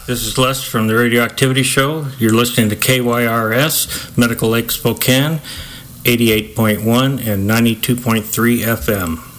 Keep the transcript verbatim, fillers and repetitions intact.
This is Les from the Radioactivity Show. You're listening to K Y R S, Medical Lake Spokane, eighty-eight point one and ninety-two point three F M.